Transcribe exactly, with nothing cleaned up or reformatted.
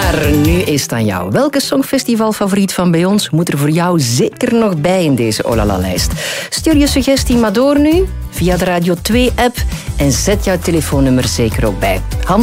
Maar nu is het aan jou. Welke songfestivalfavoriet van bij ons moet er voor jou zeker nog bij in deze Olala-lijst? Stuur je suggestie maar door nu via de Radio twee app en zet jouw telefoonnummer zeker ook bij.